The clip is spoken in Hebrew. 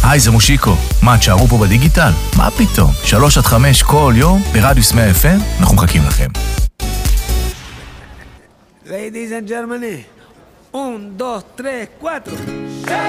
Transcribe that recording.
היי, זה מושיקו. מה, תשארו פה בדיגיטל? מה פתאום? 3-5 כל יום ברדיוס 100 FM, אנחנו מחכים לכם. Ladies and gentlemen, 1, 2, 3, 4.